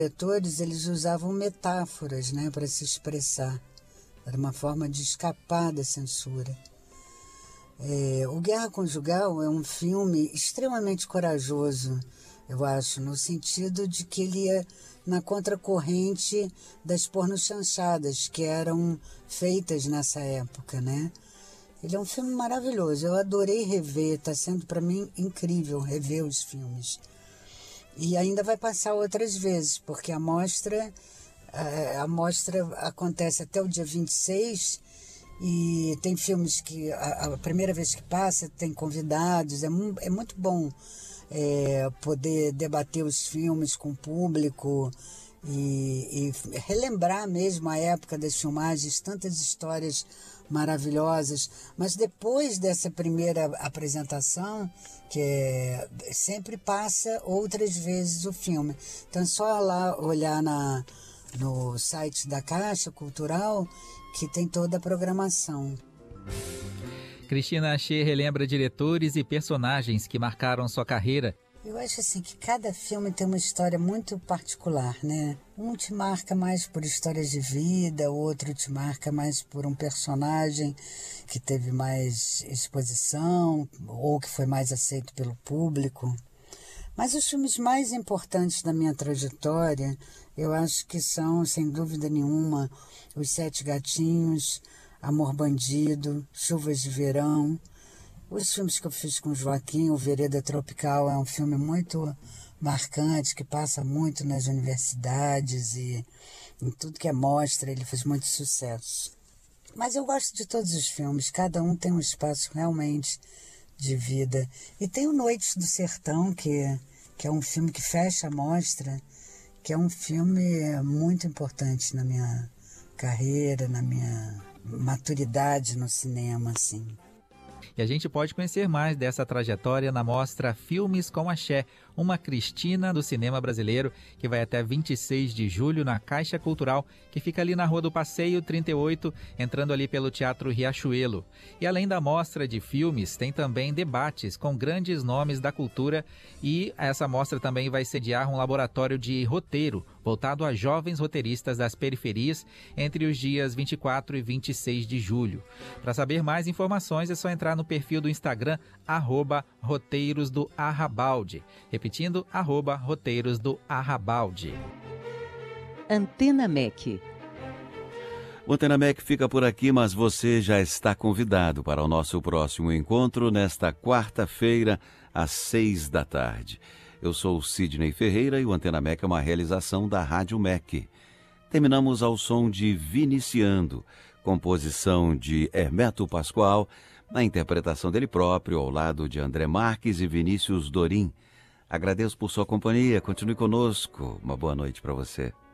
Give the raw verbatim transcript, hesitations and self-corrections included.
diretores, eles usavam metáforas, né, para se expressar. Era uma forma de escapar da censura. É, o Guerra Conjugal é um filme extremamente corajoso, eu acho, no sentido de que ele ia na contracorrente das pornochanchadas que eram feitas nessa época, né? Ele é um filme maravilhoso, eu adorei rever, está sendo para mim incrível rever os filmes. E ainda vai passar outras vezes, porque a mostra, a, a mostra acontece até o dia vinte e seis, e tem filmes que a, a primeira vez que passa tem convidados, é, é muito bom é, poder debater os filmes com o público e, e relembrar mesmo a época das filmagens, tantas histórias maravilhosas. Mas depois dessa primeira apresentação, que é, sempre passa outras vezes o filme. Então é só lá olhar na, no site da Caixa Cultural que tem toda a programação. Cristina Achê relembra diretores e personagens que marcaram sua carreira. Eu acho assim que cada filme tem uma história muito particular, né? Um te marca mais por histórias de vida, o outro te marca mais por um personagem que teve mais exposição ou que foi mais aceito pelo público. Mas os filmes mais importantes da minha trajetória, eu acho que são, sem dúvida nenhuma, Os Sete Gatinhos, Amor Bandido, Chuvas de Verão. Os filmes que eu fiz com o Joaquim, o Vereda Tropical, é um filme muito marcante, que passa muito nas universidades e em tudo que é mostra, ele fez muito sucesso. Mas eu gosto de todos os filmes, cada um tem um espaço realmente de vida. E tem o Noites do Sertão, que, que é um filme que fecha a mostra, que é um filme muito importante na minha carreira, na minha maturidade no cinema, assim. E a gente pode conhecer mais dessa trajetória na mostra Filmes com Axé, uma Cristina do cinema brasileiro, que vai até vinte e seis de julho na Caixa Cultural, que fica ali na Rua do Passeio trinta e oito, entrando ali pelo Teatro Riachuelo. E além da mostra de filmes, tem também debates com grandes nomes da cultura, e essa mostra também vai sediar um laboratório de roteiro, voltado a jovens roteiristas das periferias, entre os dias vinte e quatro e vinte e seis de julho. Para saber mais informações é só entrar no perfil do Instagram, arroba Roteiros do Arrabalde. Repetindo, arroba Roteiros do Arrabalde. Antena M E C. O Antena M E C fica por aqui, mas você já está convidado para o nosso próximo encontro nesta quarta-feira, às seis da tarde. Eu sou o Sidney Ferreira e o Antena M E C é uma realização da Rádio M E C. Terminamos ao som de Viniciando, composição de Hermeto Pascoal, na interpretação dele próprio, ao lado de André Marques e Vinícius Dorim. Agradeço por sua companhia, continue conosco. Uma boa noite para você.